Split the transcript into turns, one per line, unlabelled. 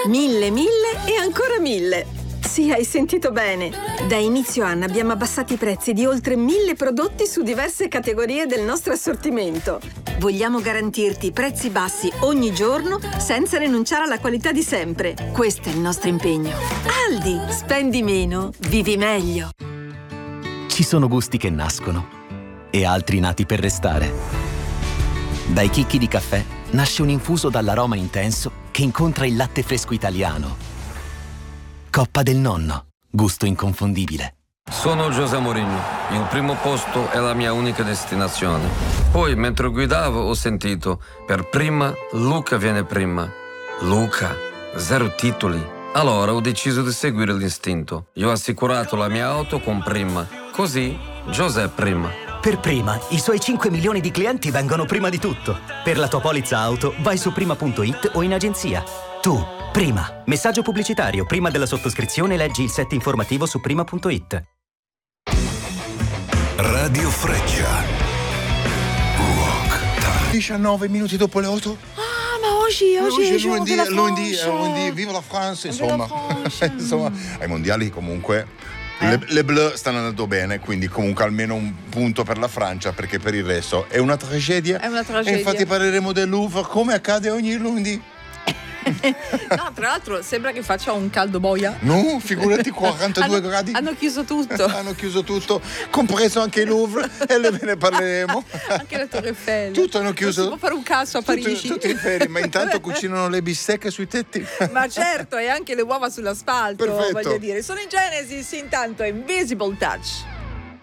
1000, 1000 e ancora 1000. Sì, hai sentito bene. Da inizio anno abbiamo abbassato i prezzi di oltre 1000 prodotti su diverse categorie del nostro assortimento. Vogliamo garantirti prezzi bassi ogni giorno senza rinunciare alla qualità di sempre. Questo è il nostro impegno. Aldi, spendi meno, vivi meglio.
Ci sono gusti che nascono e altri nati per restare. Dai chicchi di caffè nasce un infuso dall'aroma intenso che incontra il latte fresco italiano. Coppa del Nonno, gusto inconfondibile.
Sono José Mourinho. Il primo posto è la mia unica destinazione. Poi, mentre guidavo, ho sentito: per prima, Luca viene prima. Luca, 0 titoli. Allora ho deciso di seguire l'istinto. Io ho assicurato la mia auto con Prima. Così, José prima.
Per Prima, i suoi 5 milioni di clienti vengono prima di tutto. Per la tua polizza auto, vai su prima.it o in agenzia. Tu, Prima. Messaggio pubblicitario. Prima della sottoscrizione leggi il set informativo su prima.it.
Radio Freccia. Rock Time.
19 minuti dopo le 8.
Ma oggi è
lunedì, viva la France, insomma. Insomma, ai mondiali comunque le Bleu stanno andando bene, quindi comunque almeno un punto per la Francia, perché per il resto è una tragedia.
È una tragedia.
E infatti parleremo del Louvre come accade ogni lunedì.
No, tra l'altro sembra che faccia un caldo boia.
No, figurati, 42 gradi.
Hanno chiuso tutto.
Hanno chiuso tutto, compreso anche il Louvre, e ne parleremo.
Anche la Torre Eiffel.
Tutto hanno chiuso.
Non si può fare un caso a Parigi.
Tutti in ferie, ma intanto cucinano le bistecche sui tetti.
Ma certo, e anche le uova sull'asfalto.
Perfetto.
Voglio dire. Sono in Genesis, intanto Invisible Touch.